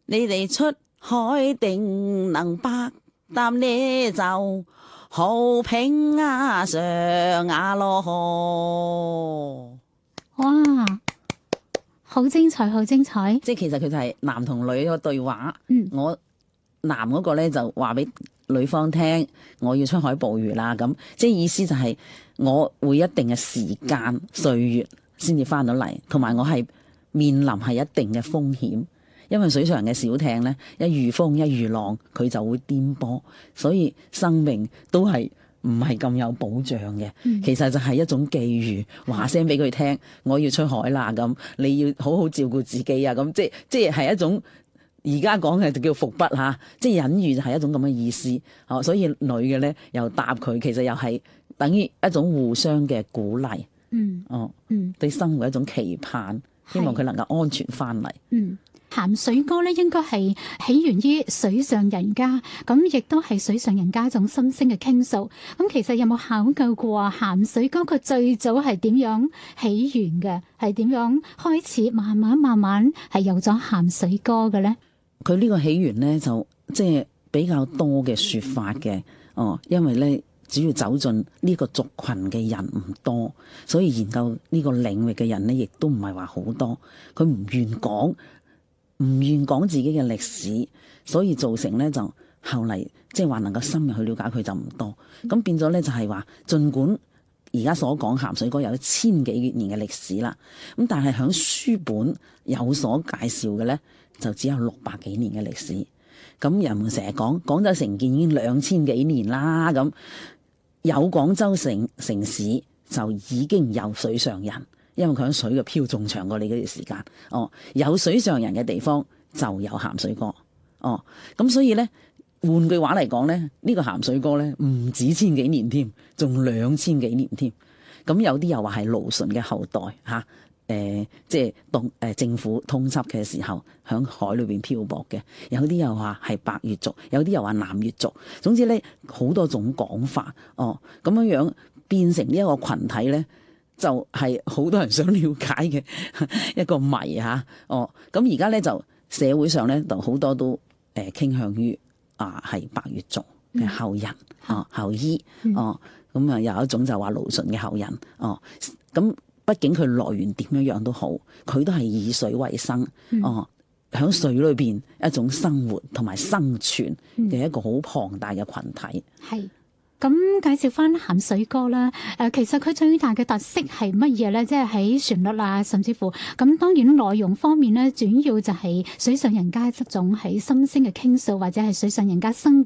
你哋出海定能百擔呢就好拼啊上啊咯。 哇，好精彩，好精彩！ 即係其實佢就係男同女個對話。我男嗰個咧就話俾女方聽，我要出海捕魚啦。咁即係意思就係我會一定嘅時間歲月先至翻到嚟，同埋我係面臨係一定嘅風險，因為水上嘅小艇咧，一遇風一遇浪，佢就會顛簸，所以生命都係唔係咁有保障嘅。其實就係一種寄語，話聲俾佢聽，我要出海啦，咁你要好好照顧自己啊。咁即係一種而家講嘅就叫伏筆嚇，即係隱喻就係一種咁嘅意思。所以女嘅咧又答佢，其實又係等於一種互相嘅鼓勵。對生活一種期盼，希望佢能夠安全翻嚟。 鹹水歌咧應該係起源於水上人家，咁亦都係水上人家一種心聲嘅傾訴。咁其實有冇考究過鹹水歌佢最早係點樣起源嘅？係點樣開始慢慢係有咗鹹水歌嘅咧？ 佢呢個起源咧就即係比較多嘅說法嘅。因為咧主要走進呢個族群嘅人唔多，所以研究呢個領域嘅人咧亦都唔係話好多。佢唔願講自己嘅歷史，所以造成咧就後嚟即係話能夠深入去了解佢就唔多。咁變咗咧就係話，儘管而家所講鹹水歌有1000幾年嘅歷史啦，咁但係響書本有所介紹嘅咧，就只有600幾年嘅歷史。咁人們成日講廣州城建已經2000幾年啦，咁有廣州城市就已經有水上人。因為佢喺水嘅漂仲長過你嗰段時間。有水上人嘅地方就有鹹水歌。咁所以咧，換句話嚟講咧，呢個鹹水歌咧唔止1000幾年添，仲2000幾年添。咁有啲又話係盧循嘅後代嚇，即係政府通緝嘅時候喺海裏邊漂泊嘅。有啲又話係百越族，有啲又話南越族。總之咧，好多種講法。咁樣變成呢一個群體咧，就係好多人想了解嘅一個謎嚇。咁而家咧就社會上咧就好多都傾向於係百越族嘅後人後裔。咁有一種就話盧循嘅後人。咁畢竟佢來源點樣都好，佢都係以水為生。喺水裏邊一種生活同埋生存嘅一個好龐大嘅群體。 係。咁介紹翻鹹水歌啦，其實佢最大嘅特色係乜嘢咧？即係喺旋律啊，甚至乎咁當然內容方面咧，主要就係水上人家一種喺心聲嘅傾訴，或者係水上人家生